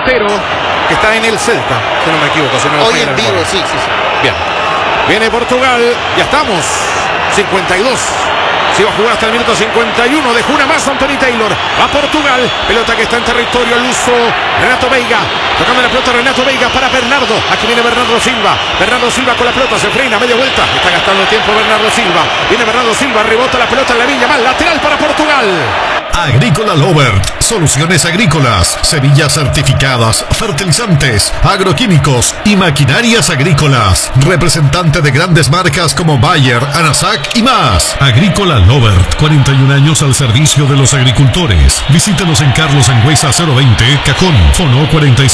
delantero que está en el Celta, si no me equivoco. Si no hoy en vivo, sí. Bien. Viene Portugal, ya estamos. 52. Se va a jugar hasta el minuto 51. Dejó una más Anthony Taylor. Va Portugal. Pelota que está en territorio al uso. Renato Veiga. Tocando la pelota Renato Veiga para Bernardo. Aquí viene Bernardo Silva. Bernardo Silva con la pelota. Se frena. Media vuelta. Está gastando el tiempo Bernardo Silva. Viene Bernardo Silva. Rebota la pelota en la Viña. Mal lateral para Portugal. Agrícola Lovert, soluciones agrícolas, semillas certificadas, fertilizantes, agroquímicos y maquinarias agrícolas. Representante de grandes marcas como Bayer, Anasac y más. Agrícola Lovert, 41 años al servicio de los agricultores. Visítanos en Carlos Angüesa 020, Cajón, Fono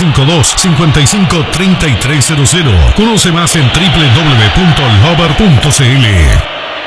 452-553300. Conoce más en www.lovert.cl.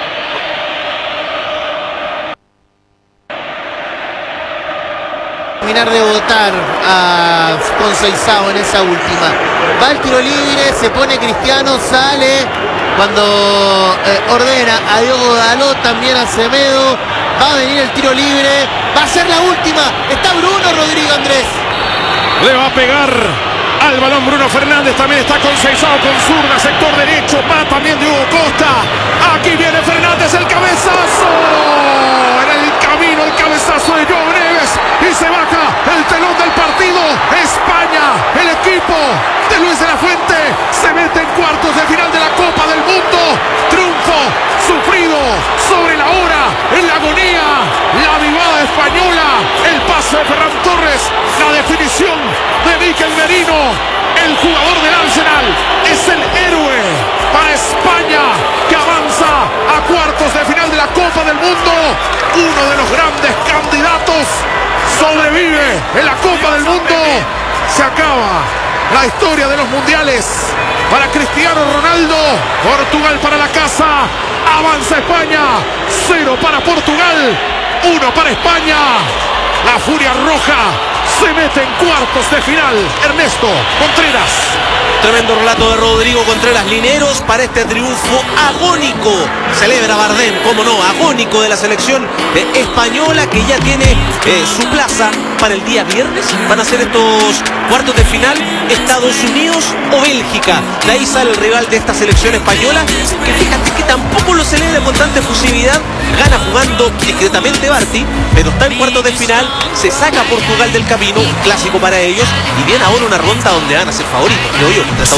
Terminar de votar a Conceição en esa última. Va el tiro libre, se pone Cristiano, sale cuando ordena a Diogo Dalot, también a Semedo. Va a venir el tiro libre, va a ser la última. Está Bruno Rodrigo, Andrés. Le va a pegar al balón Bruno Fernández, también está Conceição con zurda, sector derecho, va también Diogo Costa. Aquí viene Fernández, el cabezazo. En el camino, el cabezazo de João Neves. Y se baja el telón del partido. España, el equipo de Luis de la Fuente, se mete en cuartos de final de la Copa del Mundo. Triunfo sufrido sobre la hora, en la agonía. La vivada española, el pase de Ferran Torres, la definición de Mikel Merino. El jugador del Arsenal es el héroe para España, que avanza a cuartos de final de la Copa del Mundo. Uno de los grandes candidatos sobrevive en la Copa del Mundo. Se acaba la historia de los mundiales para Cristiano Ronaldo. Portugal para la casa. Avanza España. 0 para Portugal, 1 para España. La Furia Roja se mete en cuartos de final. Ernesto Contreras. Tremendo relato de Rodrigo Contreras. Lineros para este triunfo agónico. Celebra Bardem, cómo no, agónico de la selección española, que ya tiene su plaza para el día viernes. Van a ser estos cuartos de final Estados Unidos o Bélgica. De ahí sale el rival de esta selección española, que fíjate que tampoco lo celebra con tanta efusividad. Gana jugando discretamente Barty, pero está en cuartos de final. Se saca a Portugal del camino, un clásico para ellos, y viene ahora una ronda donde van a ser favoritos, creo yo, contra